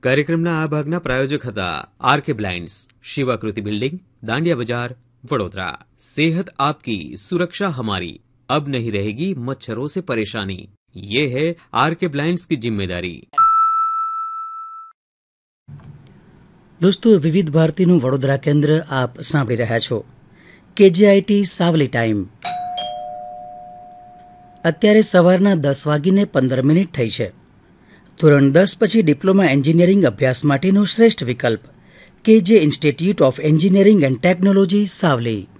કાર્યક્રમના આ ભાગના પ્રાયોજક હતા આરકે બ્લાઇન્ડ્સ, શિવાકૃતિ બિલ્ડિંગ, દાંડિયા બજાર, વડોદરા। सेहत आपकी सुरक्षा हमारी, अब नहीं रहेगी मच्छरों से परेशानी, ये है आरके ब्लाइंड्स की जिम्मेदारी। દોસ્તો, વિવિધ ભારતીનું વડોદરા કેન્દ્ર આપ સાંભળી રહ્યા છો। KJIT સાવલી ટાઈમ અત્યારે સવારના 10:15 થઈ છે। ધોરણ 10 પછી ડિપ્લોમા એન્જિનિયરિંગ અભ્યાસ માટેનો શ્રેષ્ઠ વિકલ્પ KJ institute of engineering and technology Savli.